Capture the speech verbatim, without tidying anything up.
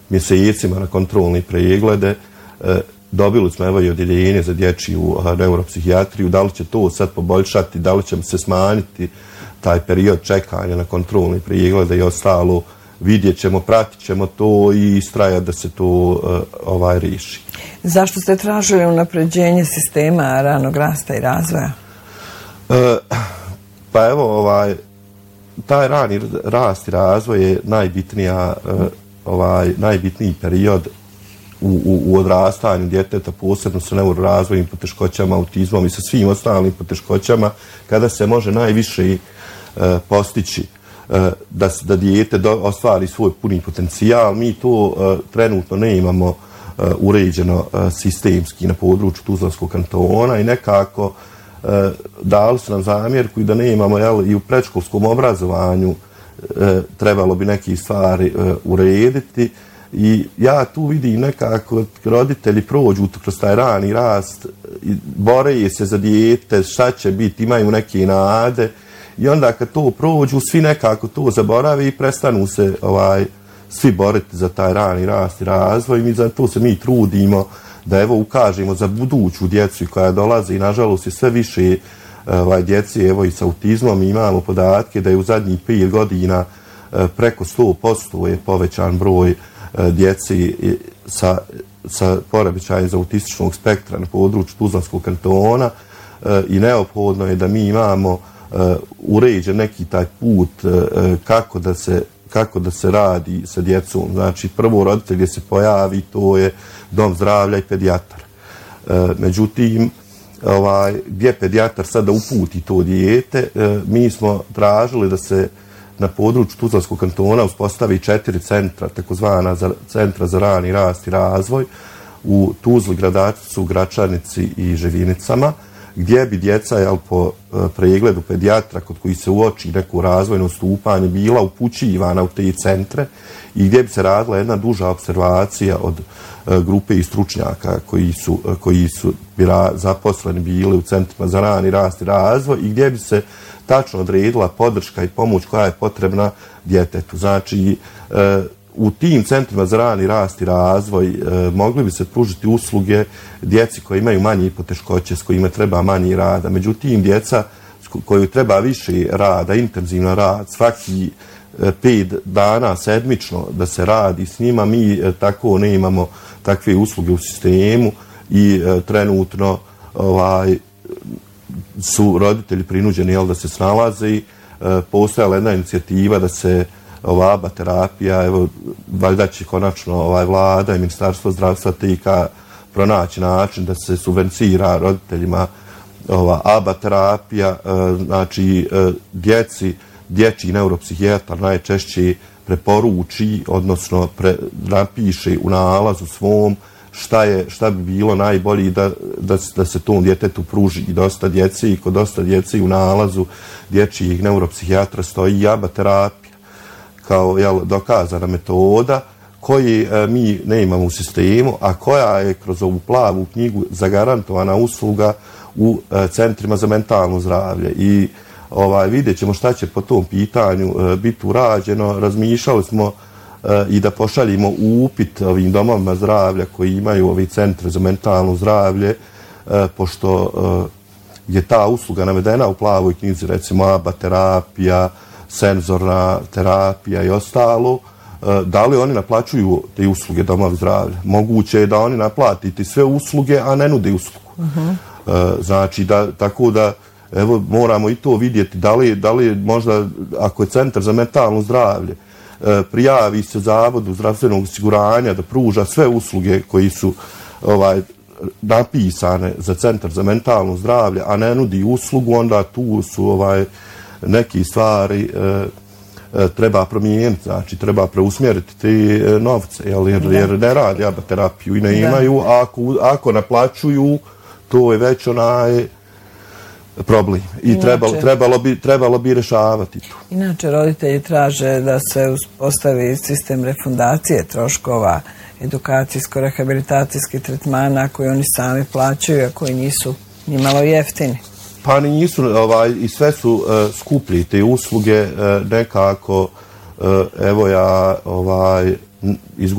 mjesecima na kontrolne preglede. Dobili smo evo i odjeljenje za dječju neuropsihijatriju. Da li će to sad poboljšati, da li će se smanjiti taj period čekanja na kontrolne preglede i ostalo, vidjet ćemo, pratit ćemo to i istrajati da se to ovaj riješi. Zašto ste tražili unapređenje sistema ranog rasta i razvoja? E, pa evo, ovaj, taj rani rast i razvoj je najbitnija, ovaj, najbitniji period u, u, u odrastanju djeteta, posebno sa neurorazvojnim poteškoćama, autizmom i sa svim ostalim poteškoćama, kada se može najviše e, postići e, da, da dijete do, ostvari svoj puni potencijal. Mi to e, trenutno ne imamo e, uređeno e, sistemski na području Tuzlanskog kantona i nekako e, dali su nam zamjerku i da ne imamo, jel, i u predškolskom obrazovanju e, trebalo bi neke stvari e, urediti. I ja tu vidim nekako roditelji prođu kroz taj rani rast, bore se za dijete, šta će biti, imaju neke nade i onda kad to prođu, svi nekako to zaborave i prestanu se ovaj, svi boriti za taj rani rast i razvoj. I za to se mi trudimo da evo ukažemo za buduću djecu koja dolaze i nažalost je sve više ovaj, djeci evo i sa autizmom. Imamo podatke da je u zadnjih pet godina preko sto posto je povećan broj djeci sa, sa poremećajem iz autističnog spektra na području Tuzlanskog kantona i neophodno je da mi imamo uređen neki taj put kako da se, kako da se radi sa djecom. Znači, prvo roditelj gdje se pojavi, to je dom zdravlja i pedijatar. Međutim, ovaj, gdje pedijatar sada uputi to dijete, mi smo tražili da se na području Tuzlanskog kantona uspostavi četiri centra, takozvana za, centra za rani rast i razvoj u Tuzli, Gradačcu, Gračanici i Ževinicama, gdje bi djeca, jel, po pregledu pedijatra kod koji se uoči neko razvojno stupanje bila upućivana u te centre i gdje bi se radila jedna duža observacija od grupe i stručnjaka koji su, koji su zaposleni bili u centrima za rani rast i razvoj i gdje bi se tačno odredila podrška i pomoć koja je potrebna djetetu. Znači, u tim centrima za rani rast i razvoj mogli bi se pružiti usluge djeci koji imaju manje poteškoće, s kojima treba manje rada. Međutim, djeca koju treba više rada, intenzivno rad, svaki pet dana sedmično da se radi s njima, mi tako ne imamo takve usluge u sistemu i trenutno ovaj, su roditelji prinuđeni, jel, da se snalaze i e, postojala jedna inicijativa da se ova aba terapija, evo, valjda će konačno ovaj, vlada i Ministarstvo zdravstva T I K pronaći način da se subvencira roditeljima ova aba terapija, e, znači e, djeci, dječji neuropsihijatar najčešće preporuči, odnosno pre, napiše u nalazu svom šta je, šta bi bilo najbolje da, da, da se tom djetetu pruži i dosta djece i kod dosta djece u nalazu dječjih neuropsihijatra stoji aba terapija kao, jel, dokazana metoda koji e, mi ne imamo u sistemu, a koja je kroz ovu plavu knjigu zagarantovana usluga u e, centrima za mentalno zdravlje. I ovaj, vidjet ćemo šta će po tom pitanju e, biti urađeno. Razmišljali smo i da pošaljimo upit ovim domovima zdravlja koji imaju ovi centre za mentalno zdravlje, pošto je ta usluga navedena u plavoj knjizi, recimo aba terapija, senzorna terapija i ostalo, da li oni naplaćuju te usluge domova zdravlja? Moguće je da oni naplatiti sve usluge, a ne nude uslugu. Uh-huh. Znači, da, tako da evo, moramo i to vidjeti, da li, da li možda, ako je centar za mentalno zdravlje, prijavi se Zavodu zdravstvenog osiguranja da pruža sve usluge koji su ovaj, napisane za centar za mentalno zdravlje, a ne nudi uslugu, onda tu su ovaj, neke stvari e, e, treba promijeniti, znači treba preusmjeriti te e, novce, jel, jer, jer ne radi aba terapiju i ne imaju, a ako, ako naplaćuju, to je već onaj problem i inače, trebalo, trebalo, bi, trebalo bi rješavati to. Inače, roditelji traže da se uspostavi sistem refundacije troškova edukacijsko-rehabilitacijskih tretmana koji oni sami plaćaju, a koji nisu nimalo jeftini. Pa nisu, ovaj, i sve su uh, skuplji te usluge, uh, nekako, uh, evo ja ovaj, izgubim